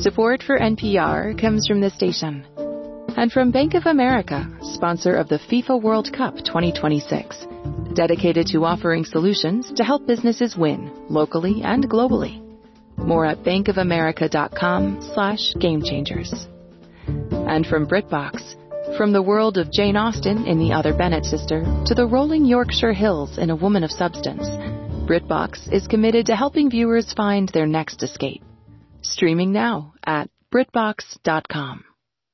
Support for NPR comes from this station and from Bank of America, sponsor of the FIFA World Cup 2026, dedicated to offering solutions to help businesses win locally and globally. More at bankofamerica.com/gamechangers. And from BritBox, from the world of Jane Austen in The Other Bennet Sister to the rolling Yorkshire Hills in A Woman of Substance, BritBox is committed to helping viewers find their next escape. Streaming now at BritBox.com.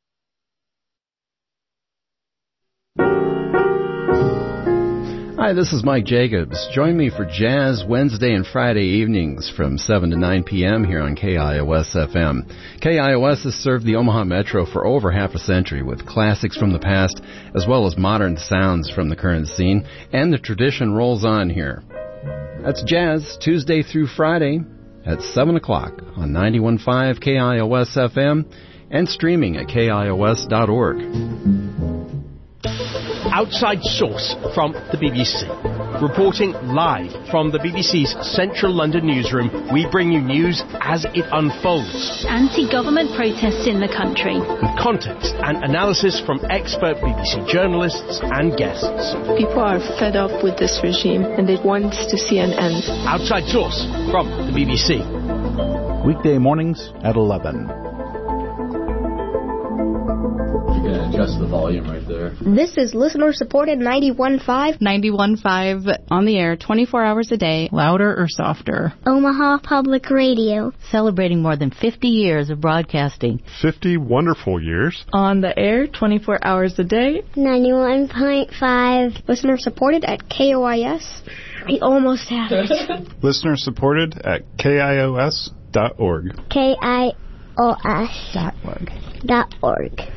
Hi, this is Mike Jacobs. Join me for Jazz Wednesday and Friday evenings from 7 to 9 p.m. here on KIOS-FM. KIOS has served the Omaha Metro for over half a century with classics from the past as well as modern sounds from the current scene, and the tradition rolls on here. That's Jazz, Tuesday through Friday at 7 o'clock on 91.5 KIOS-FM and streaming at KIOS.org. Outside Source from the BBC. Reporting live from the BBC's Central London newsroom, we bring you news as it unfolds. Anti-government protests in the country. With context and analysis from expert BBC journalists and guests. People are fed up with this regime and they want to see an end. Outside Source from the BBC. Weekday mornings at 11. Adjust the volume right there. This is listener-supported 91.5. 91.5 on the air 24 hours a day. Louder or softer? Omaha Public Radio. Celebrating more than 50 years of broadcasting. 50 wonderful years. On the air 24 hours a day. 91.5. Listener-supported at KOIS. We almost have it. Listener-supported at KIOS.org. KIOS.org.